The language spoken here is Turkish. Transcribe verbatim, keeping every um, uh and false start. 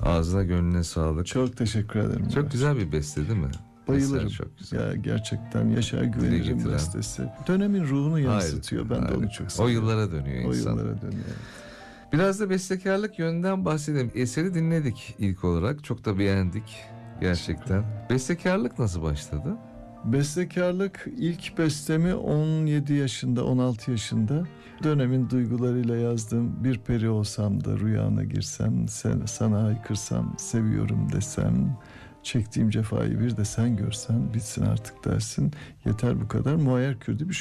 Ağzına gönlüne sağlık. Çok teşekkür ederim. Çok güzel bir beste değil mi? Bayılırım. Mesela çok güzel. Ya gerçekten Yaşar Güvenir'in bestesi. Dönemin ruhunu yansıtıyor. Harika, ben de onu çok seviyorum. O yıllara dönüyor insan. O yıllara dönüyor. Biraz da bestekarlık yönden bahsedelim. Eseri dinledik ilk olarak. Çok da beğendik gerçekten. Bestekarlık nasıl başladı? Bestekarlık ilk bestemi on yedi yaşında, on altı yaşında. Dönemin duygularıyla yazdığım Bir peri olsam da rüyana girsem, sen, sana haykırsam, seviyorum desem, çektiğim cefayı bir de sen görsen, bitsin artık dersin, yeter bu kadar. Muayyer Kürdi bir